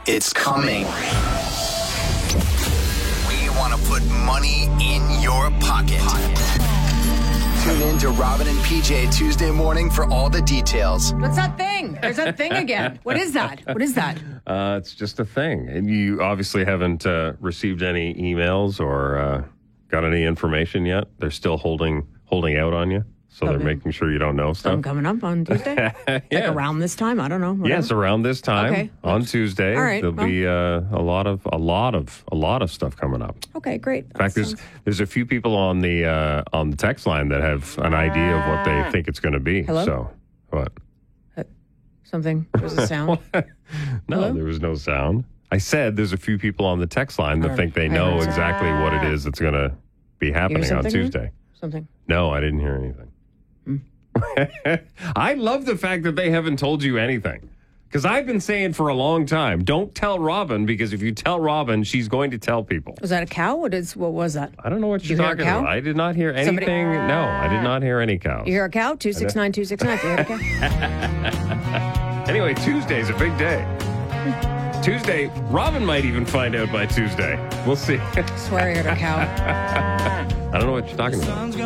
It's coming. We want to put money in your pocket. Tune in to Robin and PJ Tuesday morning for all the details. What's that thing? There's that thing again. What is that? What is that? It's just a thing. And you obviously haven't received any emails or got any information yet. They're still holding out on you. So they're making sure you don't know stuff. Something coming up on Tuesday? Yeah. Like around this time? I don't know. Whatever. Yes, around this time on Tuesday. All right, There'll be a lot of stuff coming up. Okay, great. In fact, there's a few people on the text line that have an idea of what they think it's going to be. Hello? So, what? Something. There's a sound. No, Hello? there was no sound. I said there's a few people on the text line that think they know exactly what it is that's going to be happening on Tuesday. Something. No, I didn't hear anything. I love the fact that they haven't told you anything. Because I've been saying for a long time, don't tell Robin, because if you tell Robin, she's going to tell people. Was that a cow? What was that? I don't know what Did you're you hear a talking cow? about. I did not hear anything. No, I did not hear any cows. You hear a cow? 269-269. You hear a cow? Anyway, Tuesday's a big day. Tuesday, Robin might even find out by Tuesday. We'll see. Swear I heard a cow. I don't know what you're talking about.